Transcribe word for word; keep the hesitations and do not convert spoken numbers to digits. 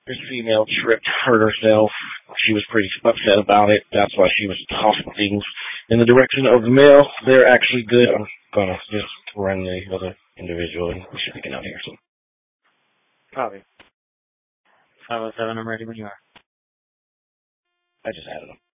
This female tripped, hurt herself. She was pretty upset about it. That's why she was tossing things in the direction of the male. They're actually good. I'm gonna just run the other individual and we should get out here soon. Copy. five oh seven, I'm ready when you are. I just added them.